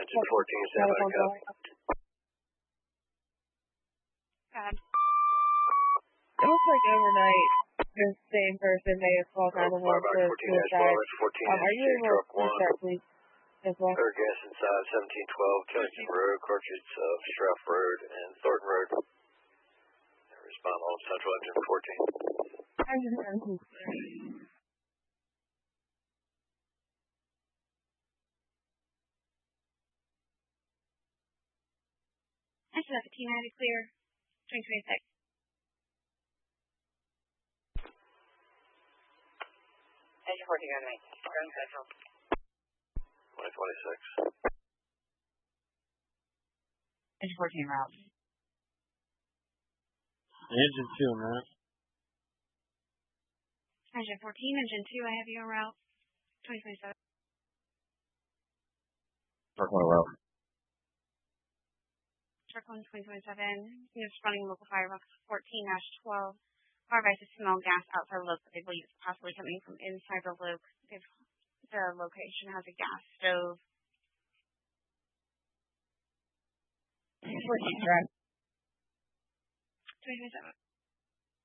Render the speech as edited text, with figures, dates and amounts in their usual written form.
Engine 14, stand by, copy. It looks like overnight, the same person may have called 911 for suicide. Are you able to start, please, as well? Third gas inside 1712, Killington Road, cartridge of Straff Road, and Thornton Road. Respond all Central Engine 14. Engine 14. Engine 15, I have clear. 2026. Engine 14 on 19. Going Central. 2026. Engine 14 route. Engine 2 en route. Engine 14, Engine 2, I have you en route. 2027. Truck 1 route. Truck 1, 2027. Just running local firebox 14-12. Fire by to smell gas outside the loop. They believe it's possibly coming from inside the loop. The location has a gas stove. 14 route. 2027.